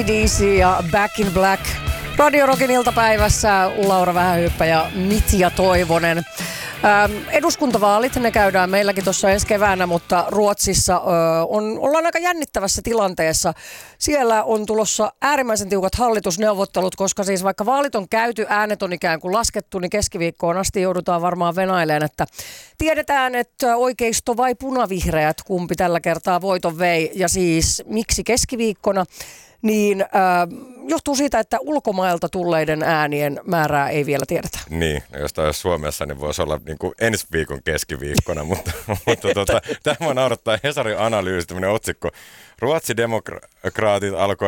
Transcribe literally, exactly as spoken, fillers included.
D C ja Back in Black. Radio Rockin iltapäivässä Laura Vähähyyppä ja Mitja Toivonen. Ähm, eduskuntavaalit, ne käydään meilläkin tuossa ensi keväänä, mutta Ruotsissa ö, on, ollaan aika jännittävässä tilanteessa. Siellä on tulossa äärimmäisen tiukat hallitusneuvottelut, koska siis vaikka vaalit on käyty, äänet on ikään kuin laskettu, niin keskiviikkoon asti joudutaan varmaan venailemaan, että tiedetään, että oikeisto vai punavihreät, kumpi tällä kertaa voiton vei ja siis miksi keskiviikkona. Niin äh, johtuu siitä, että ulkomailta tulleiden äänien määrää ei vielä tiedetä. Niin, jos tämä olisi Suomessa, niin voisi olla niin kuin ensi viikon keskiviikkona, mutta, mutta tuota, tämä naurattaa Hesarin analyysi, tämmöinen otsikko. Ruotsidemokraatit alkoi